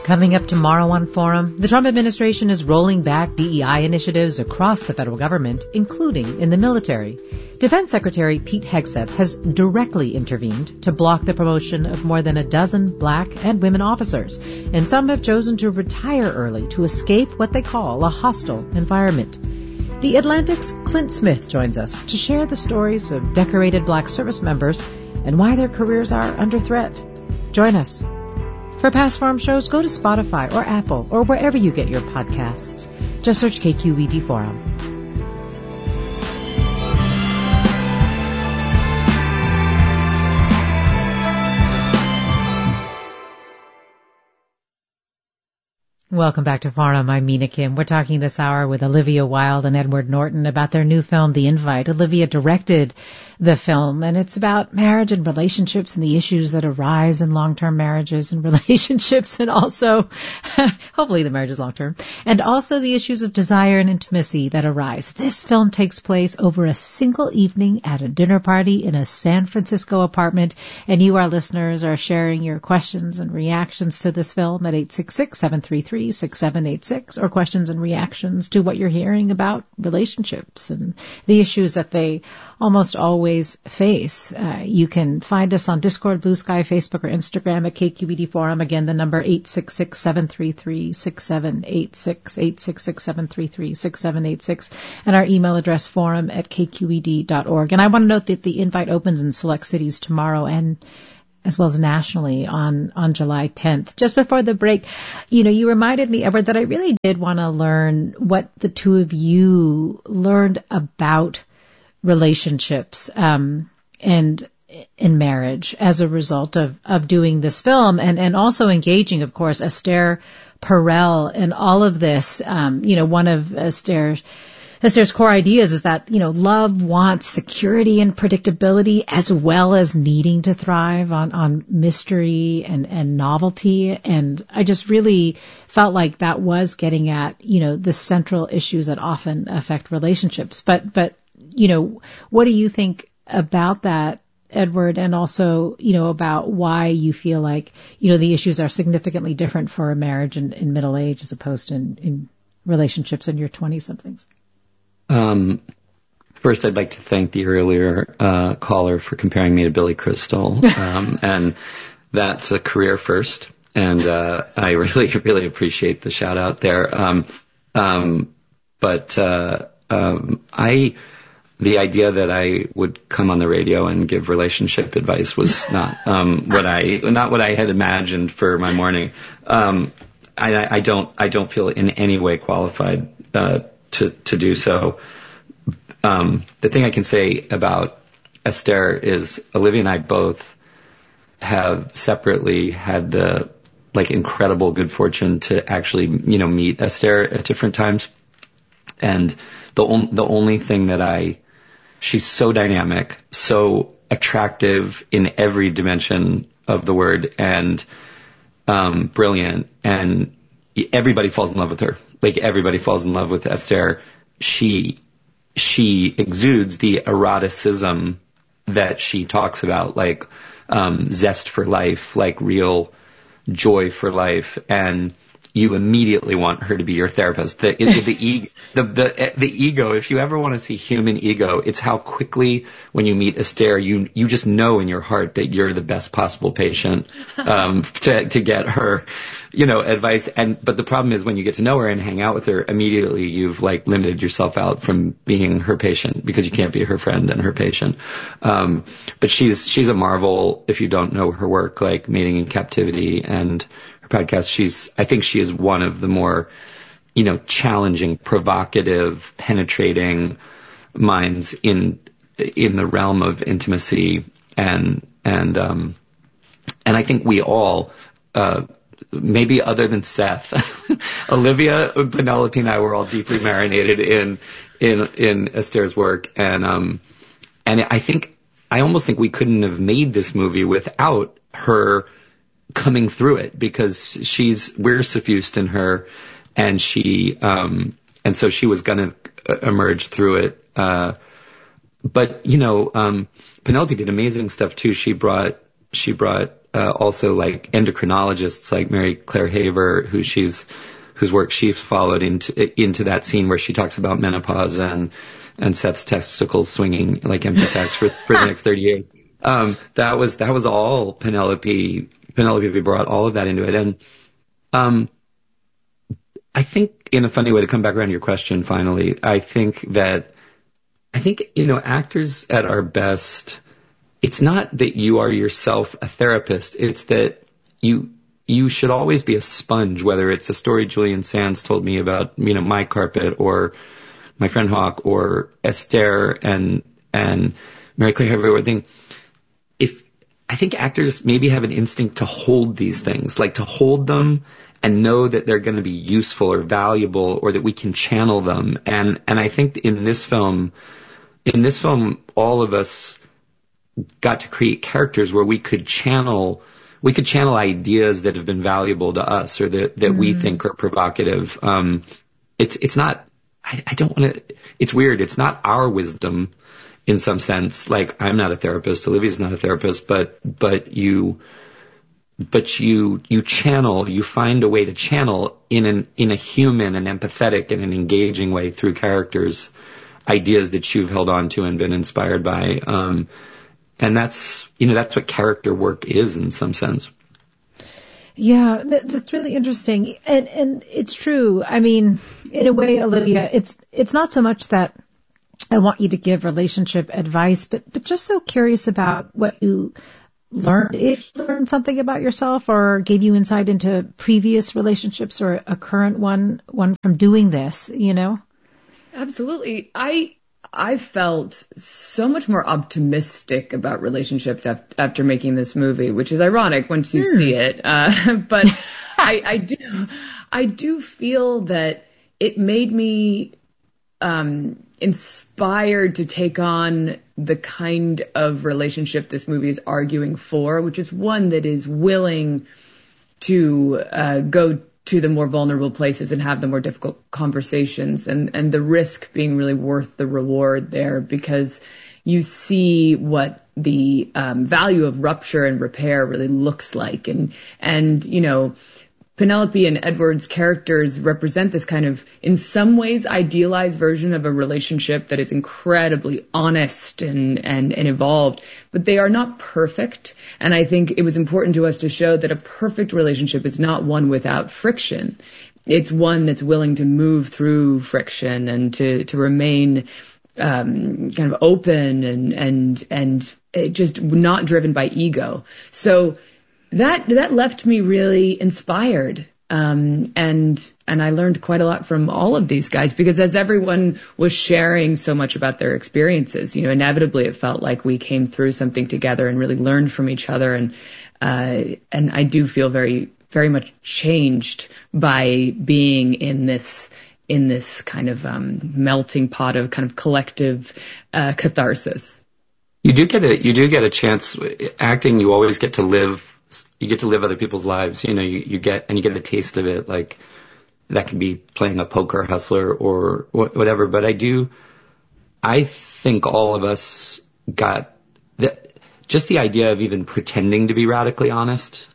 Coming up tomorrow on Forum, the Trump administration is rolling back DEI initiatives across the federal government, including in the military. Defense Secretary Pete Hegseth has directly intervened to block the promotion of more than a dozen black and women officers, and some have chosen to retire early to escape what they call a hostile environment. The Atlantic's Clint Smith joins us to share the stories of decorated black service members and why their careers are under threat. Join us. For past Forum shows, go to Spotify or Apple or wherever you get your podcasts. Just search KQED Forum. Welcome back to Forum. I'm Mina Kim. We're talking this hour with Olivia Wilde and Edward Norton about their new film, The Invite. Olivia directed the film, and it's about marriage and relationships and the issues that arise in long-term marriages and relationships, and also, hopefully the marriage is long-term, and also the issues of desire and intimacy that arise. This film takes place over a single evening at a dinner party in a San Francisco apartment, and you, our listeners, are sharing your questions and reactions to this film at 866-733-6786, or questions and reactions to what you're hearing about relationships and the issues that they almost always face. You can find us on Discord, Blue Sky, Facebook, or Instagram at KQED Forum. Again, the number 866-733-6786, 866-733-6786, and our email address forum@kqed.org. And I want to note that The Invite opens in select cities tomorrow and as well as nationally on July 10th. Just before the break, you reminded me, Edward, that I really did want to learn what the two of you learned about relationships and in marriage as a result of doing this film, and also engaging, of course, Esther Perel in all of this. One of Esther's core ideas is that, love wants security and predictability as well as needing to thrive on mystery and novelty. And I just really felt like that was getting at, the central issues that often affect relationships. But what do you think about that, Edward, and also, about why you feel like, the issues are significantly different for a marriage in middle age as opposed to in relationships in your 20-somethings? First, I'd like to thank the earlier caller for comparing me to Billy Crystal, and that's a career first, and I really, really appreciate the shout out there. The idea that I would come on the radio and give relationship advice was not what I had imagined for my morning. I don't feel in any way qualified to do so. The thing I can say about Esther is Olivia and I both have separately had the incredible good fortune to actually meet Esther at different times, and the only thing that she's so dynamic, so attractive in every dimension of the word, and brilliant, and everybody falls in love with her. Everybody falls in love with Esther. She exudes the eroticism that she talks about, zest for life, real joy for life, and you immediately want her to be your therapist. The ego, if you ever want to see human ego, it's how quickly when you meet Esther, you just know in your heart that you're the best possible patient, to get her, advice. But the problem is when you get to know her and hang out with her, immediately you've limited yourself out from being her patient because you can't be her friend and her patient. But she's a marvel if you don't know her work, like Mating in Captivity and her podcast. I think she is one of the more, challenging, provocative, penetrating minds in the realm of intimacy, and I think we all, maybe other than Seth, Olivia, Penelope, and I were all deeply marinated in Esther's work, and I almost think we couldn't have made this movie without her coming through it, because we're suffused in her, and so she was going to emerge through it. But Penelope did amazing stuff too. She brought also like endocrinologists like Mary Claire Haver, whose work she's followed into that scene where she talks about menopause and Seth's testicles swinging like empty sacks for the next 30 years. That was all Penelope. Penelope brought all of that into it. And, I think in a funny way to come back around to your question finally, I think, actors at our best, it's not that you are yourself a therapist. It's that you should always be a sponge, whether it's a story Julian Sands told me about, My Carpet, or My Friend Hawk, or Esther and Mary Claire Haver. I think actors maybe have an instinct to hold these things, like to hold them and know that they're going to be useful or valuable, or that we can channel them. And I think in this film, all of us got to create characters where we could channel ideas that have been valuable to us, or that we think are provocative. It's not, I don't want to, it's weird. It's not our wisdom in some sense. Like, I'm not a therapist. Olivia's not a therapist, but you channel, you find a way to channel in a human and empathetic and an engaging way through characters, ideas that you've held on to and been inspired by. And that's what character work is in some sense. Yeah, that's really interesting. And it's true. I mean, in a way, Olivia, it's not so much that I want you to give relationship advice, but just so curious about what you learned, if you learned something about yourself or gave you insight into previous relationships or a current one from doing this, Absolutely. I felt so much more optimistic about relationships after making this movie, which is ironic once you see it. But I do feel that it made me inspired to take on the kind of relationship this movie is arguing for, which is one that is willing to go to the more vulnerable places and have the more difficult conversations, and the risk being really worth the reward there, because you see what the value of rupture and repair really looks like. And Penelope and Edward's characters represent this kind of, in some ways, idealized version of a relationship that is incredibly honest and evolved, but they are not perfect. And I think it was important to us to show that a perfect relationship is not one without friction. It's one that's willing to move through friction and to remain kind of open and just not driven by ego. So that left me really inspired. And I learned quite a lot from all of these guys, because as everyone was sharing so much about their experiences, inevitably it felt like we came through something together and really learned from each other. And I do feel very, very much changed by being in this kind of melting pot of kind of collective catharsis. You do get a chance. Acting, you always get to live. You get to live other people's lives. You get a taste of it. Like, that could be playing a poker hustler or whatever. But I think all of us got just the idea of even pretending to be radically honest,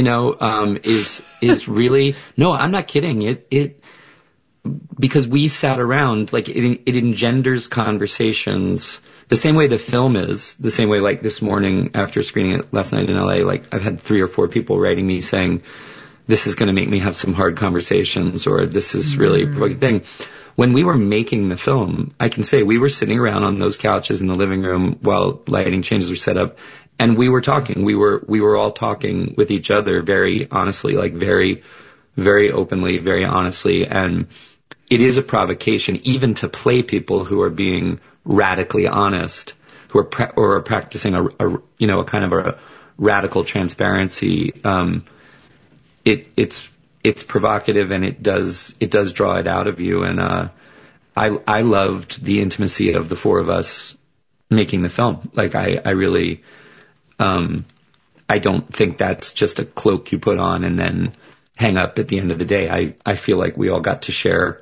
is really, no, I'm not kidding. It because we sat around, like, it engenders conversations the same way the film is, the same way, like, this morning after screening it last night in LA, like, I've had 3 or 4 people writing me saying, this is going to make me have some hard conversations, or this is really a provoking thing. When we were making the film, I can say we were sitting around on those couches in the living room while lighting changes were set up, and we were talking. We were all talking with each other very honestly, like, very, very openly, very honestly. And it is a provocation even to play people who are being radically honest, who are practicing a kind of a radical transparency. It's provocative, and it does draw it out of you. And I loved the intimacy of the 4 of us making the film. Like, I really I don't think that's just a cloak you put on and then hang up at the end of the day. I feel like we all got to share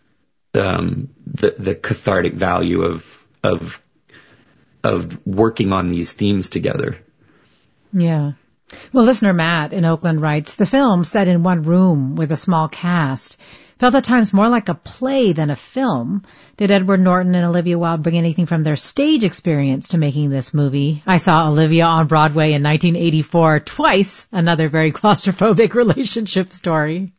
the cathartic value of working on these themes together. Yeah. Well, listener Matt in Oakland writes, the film, set in one room with a small cast, felt at times more like a play than a film. Did Edward Norton and Olivia Wilde bring anything from their stage experience to making this movie? I saw Olivia on Broadway in 1984 twice, another very claustrophobic relationship story.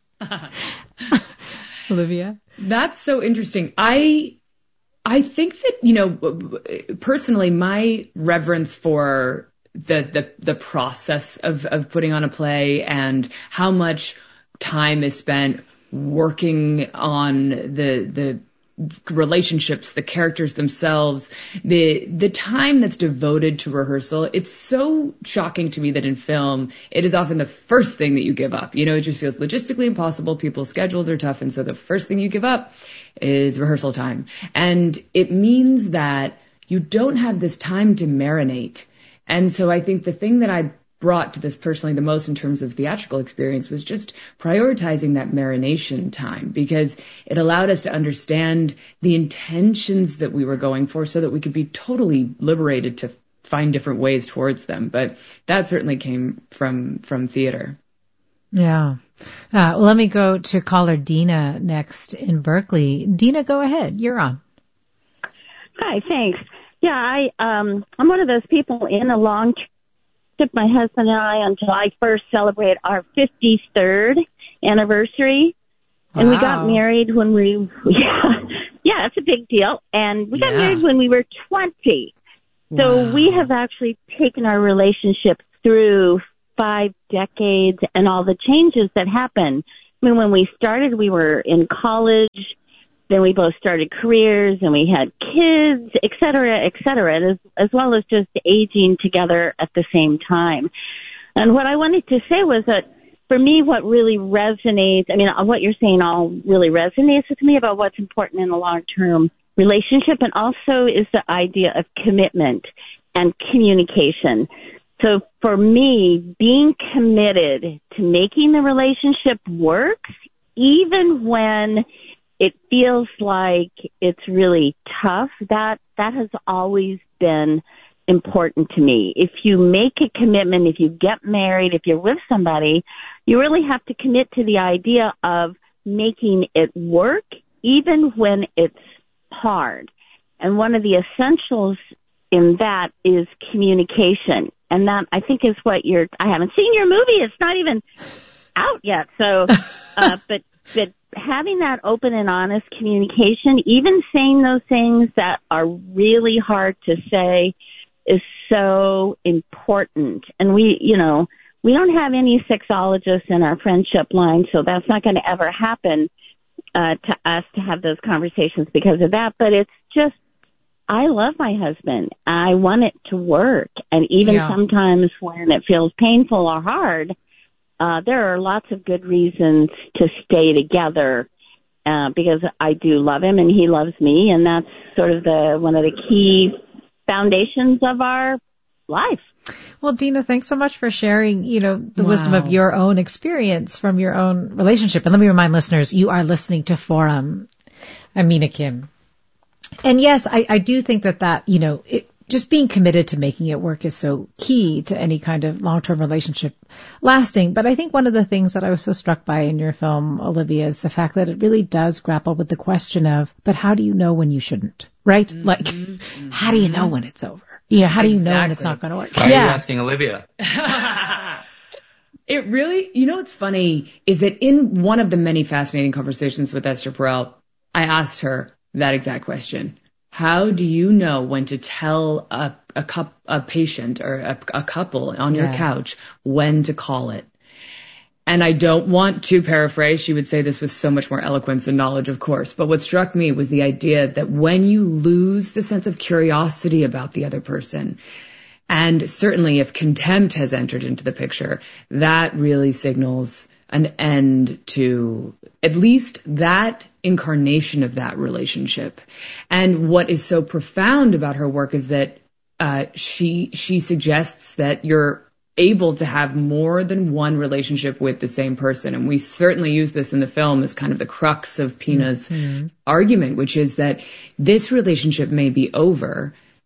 Olivia? That's so interesting. I think that, personally, my reverence for the process of putting on a play and how much time is spent working on the relationships, the characters themselves, the time that's devoted to rehearsal. It's so shocking to me that in film, it is often the first thing that you give up. It just feels logistically impossible. People's schedules are tough. And so the first thing you give up is rehearsal time. And it means that you don't have this time to marinate. And so I think the thing that I brought to this personally the most in terms of theatrical experience was just prioritizing that marination time, because it allowed us to understand the intentions that we were going for so that we could be totally liberated to find different ways towards them. But that certainly came from theater. Yeah. Let me go to caller Dina next in Berkeley. Dina, go ahead. You're on. Hi, thanks. Yeah, I'm one of those people in a long trip. My husband and I on July 1st celebrate our 53rd anniversary. Wow. And we got married when yeah, it's a big deal. And we got married when we were 20. So we have actually taken our relationship through 5 decades and all the changes that happened. I mean, when we started, we were in college. Then we both started careers and we had kids, et cetera, as well as just aging together at the same time. And what I wanted to say was that for me, what really resonates, what you're saying all really resonates with me about what's important in a long-term relationship, and also is the idea of commitment and communication. So for me, being committed to making the relationship work, even when it feels like it's really tough, that has always been important to me. If you make a commitment, if you get married, if you're with somebody, you really have to commit to the idea of making it work, even when it's hard. And one of the essentials in that is communication. And that, I think, is what I haven't seen your movie. It's not even out yet. So, but having that open and honest communication, even saying those things that are really hard to say, is so important. And we don't have any sexologists in our friendship line, so that's not going to ever happen to us to have those conversations because of that. But it's just, I love my husband. I want it to work. And even sometimes when it feels painful or hard, there are lots of good reasons to stay together, because I do love him and he loves me, and that's sort of one of the key foundations of our life. Well, Dina, thanks so much for sharing, the wisdom of your own experience from your own relationship. And let me remind listeners, you are listening to Forum. I'm Mina Kim. And yes, I do think that just being committed to making it work is so key to any kind of long-term relationship lasting. But I think one of the things that I was so struck by in your film, Olivia, is the fact that it really does grapple with the question of, but how do you know when you shouldn't, right? Mm-hmm. Like, how do you know when it's over? How do you know when it's not going to work? Why are you asking Olivia? It really, what's funny is that in one of the many fascinating conversations with Esther Perel, I asked her that exact question. How do you know when to tell a patient or a couple on your couch when to call it? And I don't want to paraphrase. She would say this with so much more eloquence and knowledge, of course. But what struck me was the idea that when you lose the sense of curiosity about the other person, and certainly if contempt has entered into the picture, that really signals an end to at least that incarnation of that relationship. And what is so profound about her work is that she suggests that you're able to have more than one relationship with the same person. And we certainly use this in the film as kind of the crux of Pina's argument, which is that this relationship may be over.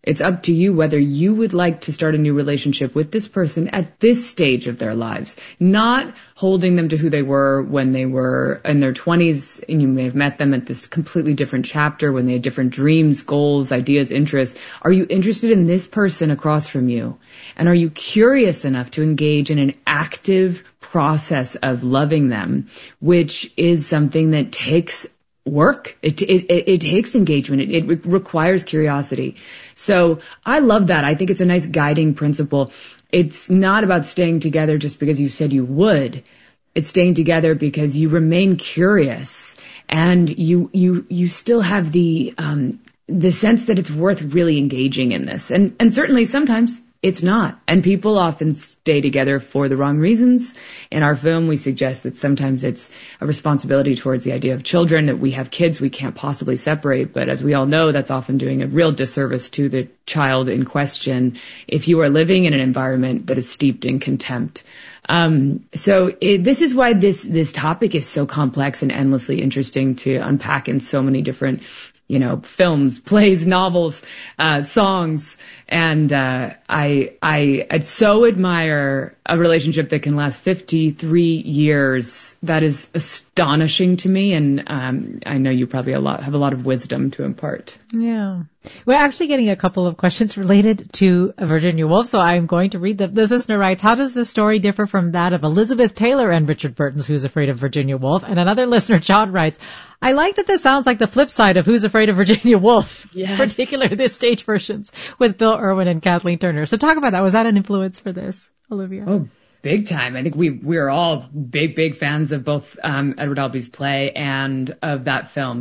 It's up to you whether you would like to start a new relationship with this person at this stage of their lives, not holding them to who they were when they were in their 20s, and you may have met them at this completely different chapter when they had different dreams, goals, ideas, interests. Are you interested in this person across from you? And are you curious enough to engage in an active process of loving them, which is something that takes work. It takes engagement. It requires curiosity. So I love that. I think it's a nice guiding principle. It's not about staying together just because you said you would. It's staying together because you remain curious and you still have the sense that it's worth really engaging in this. And certainly sometimes it's not. And people often stay together for the wrong reasons. In our film, we suggest that sometimes it's a responsibility towards the idea of children, that we have kids we can't possibly separate. But as we all know, that's often doing a real disservice to the child in question if you are living in an environment that is steeped in contempt. This is why this topic is so complex and endlessly interesting to unpack in so many different, films, plays, novels, songs. And I so admire a relationship that can last 53 years. That is astonishing to me, and I know you probably have a lot of wisdom to impart. Yeah. We're actually getting a couple of questions related to Virginia Woolf, so I'm going to read them. This listener writes, how does this story differ from that of Elizabeth Taylor and Richard Burton's Who's Afraid of Virginia Woolf? And another listener, John, writes, I like that this sounds like the flip side of Who's Afraid of Virginia Woolf, yes. Particularly the stage versions with Bill Irwin and Kathleen Turner. So talk about that. Was that an influence for this, Olivia? Oh, big time. I think we're all big fans of both Edward Albee's play and of that film.